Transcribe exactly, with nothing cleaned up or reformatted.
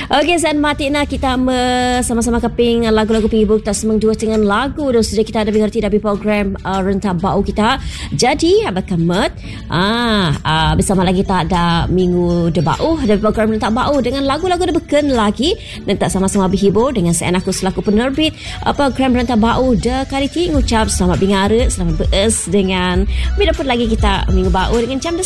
Okey, Zan Martina, kita sama-sama keping lagu-lagu pinggir tak semang dua dengan lagu dan sudah kita ada mengerti dari program uh, rentak bau kita. Jadi, Abang Kemet ah, uh, bersama lagi tak ada minggu de bau dari program rentak bau dengan lagu-lagu de beken lagi dan tak sama-sama berhibur dengan saya aku selaku penerbit uh, program rentak bau de kali ti ngucap selamat bingara, selamat beres dengan bila pun lagi kita minggu bau dengan jam